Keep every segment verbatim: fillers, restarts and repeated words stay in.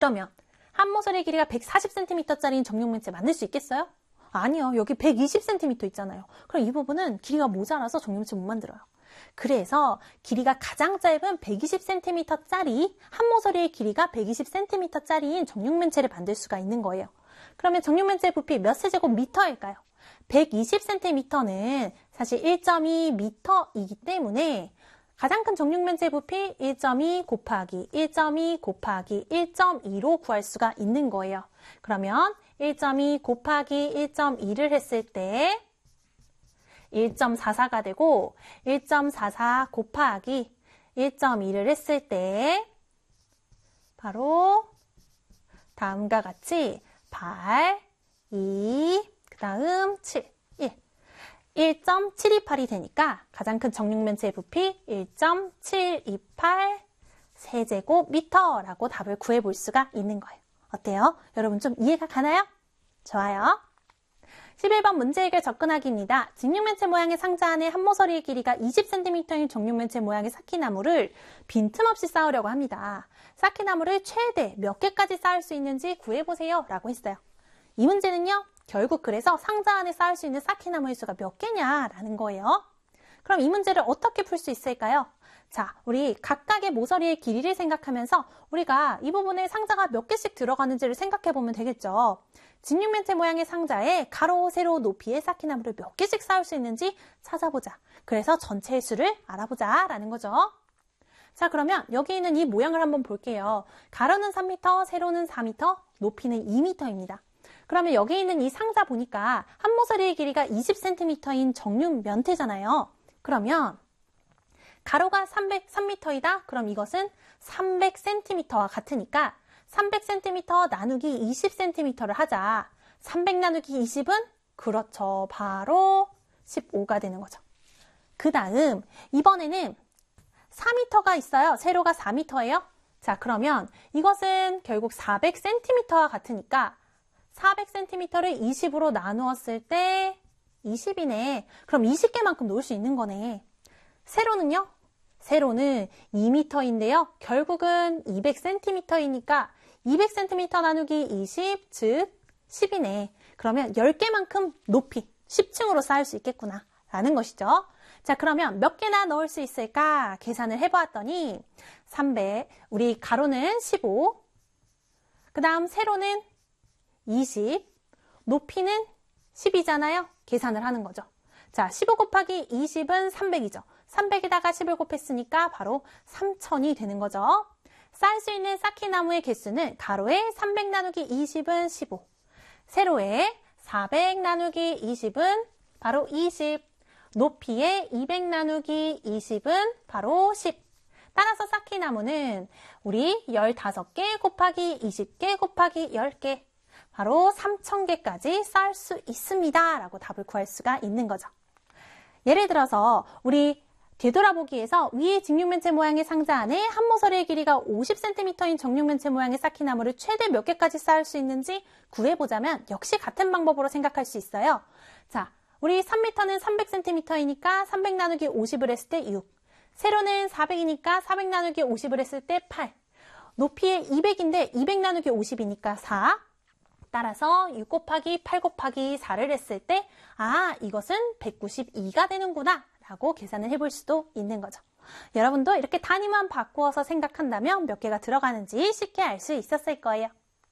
그러면 한 모서리의 길이가 백사십 센티미터짜리인 정육면체 만들 수 있겠어요? 아니요. 여기 백이십 센티미터 있잖아요. 그럼 이 부분은 길이가 모자라서 정육면체 못 만들어요. 그래서 길이가 가장 짧은 백이십 센티미터짜리 한 모서리의 길이가 백이십 센티미터짜리인 정육면체를 만들 수가 있는 거예요. 그러면 정육면체의 부피 몇 세제곱미터일까요? 백이십 센티미터는 사실 일 점 이 미터이기 때문에 가장 큰 정육면체의 부피 일 점 이 곱하기 일 점 이 곱하기 일 점 이로 구할 수가 있는 거예요. 그러면 일 점 이 곱하기 일 점 이를 했을 때 일 점 사사가 되고 일 점 사사 곱하기 일 점 이를 했을 때 바로 다음과 같이 팔, 이, 그 다음 칠, 일. 일 점 칠이팔이 되니까 가장 큰 정육면체의 부피 일 점 칠이팔 세제곱미터라고 답을 구해볼 수가 있는 거예요. 어때요? 여러분 좀 이해가 가나요? 좋아요. 십일 번 문제 해결 접근하기입니다. 직육면체 모양의 상자 안에 한 모서리의 길이가 이십 센티미터인 정육면체 모양의 사키나무를 빈틈없이 쌓으려고 합니다. 사키나무를 최대 몇 개까지 쌓을 수 있는지 구해보세요 라고 했어요. 이 문제는요, 결국 그래서 상자 안에 쌓을 수 있는 사키나무의 수가 몇 개냐라는 거예요. 그럼 이 문제를 어떻게 풀 수 있을까요? 자, 우리 각각의 모서리의 길이를 생각하면서 우리가 이 부분에 상자가 몇 개씩 들어가는지를 생각해 보면 되겠죠. 직육면체 모양의 상자에 가로, 세로, 높이의 사키나무를 몇 개씩 쌓을 수 있는지 찾아보자. 그래서 전체의 수를 알아보자 라는 거죠. 자, 그러면 여기 있는 이 모양을 한번 볼게요. 가로는 삼 미터, 세로는 사 미터, 높이는 이 미터입니다. 그러면 여기 있는 이 상자 보니까 한 모서리의 길이가 이십 센티미터인 정육면체잖아요. 그러면 가로가 삼백, 삼 미터이다? 그럼 이것은 삼백 센티미터와 같으니까 삼백 센티미터 나누기 이십 센티미터를 하자. 삼백 나누기 이십은? 그렇죠. 바로 십오가 되는 거죠. 그 다음 이번에는 사 미터가 있어요. 세로가 사 미터예요. 자, 그러면 이것은 결국 사백 센티미터와 같으니까 사백 센티미터를 이십으로 나누었을 때 이십이네. 그럼 이십 개만큼 놓을 수 있는 거네. 세로는요? 세로는 이 미터인데요. 결국은 이백 센티미터이니까 이백 센티미터 나누기 이십, 즉 십이네. 그러면 십 개만큼 높이, 십 층으로 쌓을 수 있겠구나 라는 것이죠. 자, 그러면 몇 개나 넣을 수 있을까? 계산을 해보았더니 삼백, 우리 가로는 십오, 그 다음 세로는 이십, 높이는 십이잖아요. 계산을 하는 거죠. 자, 십오 곱하기 이십은 삼백이죠. 삼백에다가 십을 곱했으니까 바로 삼천이 되는 거죠. 쌓을 수 있는 사키나무의 개수는 가로에 삼백 나누기 이십은 십오, 세로에 사백 나누기 이십은 바로 이십, 높이에 이백 나누기 이십은 바로 십. 따라서 사키나무는 우리 십오 개 곱하기 이십 개 곱하기 십 개, 바로 삼천 개까지 쌓을 수 있습니다 라고 답을 구할 수가 있는 거죠. 예를 들어서 우리 되돌아보기에서 위의 직육면체 모양의 상자 안에 한 모서리의 길이가 오십 센티미터인 정육면체 모양의 사키나무를 최대 몇 개까지 쌓을 수 있는지 구해보자면 역시 같은 방법으로 생각할 수 있어요. 자, 우리 삼 미터는 삼백 센티미터이니까 삼백 나누기 오십을 했을 때 육, 세로는 사백이니까 사백 나누기 오십을 했을 때 팔, 높이에 이백인데 이백 나누기 오십이니까 사, 따라서 육 곱하기 팔 곱하기 사를 했을 때 아, 이것은 백구십이가 되는구나 라고 계산을 해볼 수도 있는 거죠. 여러분도 이렇게 단위만 바꾸어서 생각한다면 몇 개가 들어가는지 쉽게 알 수 있었을 거예요.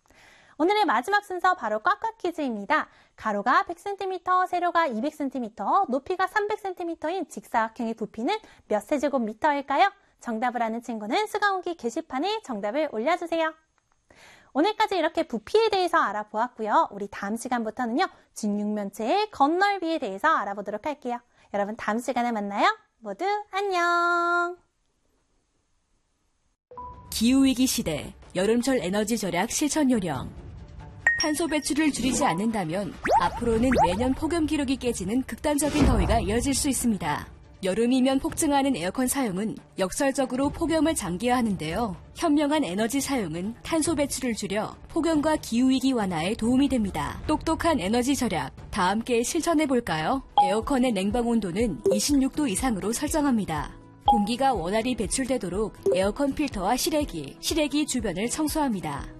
오늘의 마지막 순서 바로 꽉꽉 퀴즈입니다. 가로가 백 센티미터, 세로가 이백 센티미터, 높이가 삼백 센티미터인 직사각형의 부피는 몇 세제곱미터일까요? 정답을 아는 친구는 수강후기 게시판에 정답을 올려주세요. 오늘까지 이렇게 부피에 대해서 알아보았고요. 우리 다음 시간부터는요, 직육면체의 겉넓이에 대해서 알아보도록 할게요. 여러분 다음 시간에 만나요. 모두 안녕. 기후위기 시대 여름철 에너지 절약 실천 요령. 탄소 배출을 줄이지 않는다면 앞으로는 매년 폭염 기록이 깨지는 극단적인 더위가 이어질 수 있습니다. 여름이면 폭증하는 에어컨 사용은 역설적으로 폭염을 장기화하는데요. 현명한 에너지 사용은 탄소 배출을 줄여 폭염과 기후위기 완화에 도움이 됩니다. 똑똑한 에너지 절약, 다 함께 실천해볼까요? 에어컨의 냉방 온도는 이십육 도 이상으로 설정합니다. 공기가 원활히 배출되도록 에어컨 필터와 실외기, 실외기 주변을 청소합니다.